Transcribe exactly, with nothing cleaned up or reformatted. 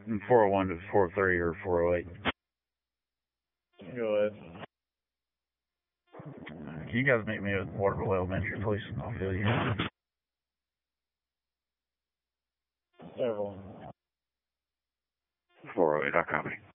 four oh one to four thirty or four oh eight. Go ahead. Can you guys meet me at Waterville Elementary, please? I'll feel you. Everyone. four oh eight, I copy.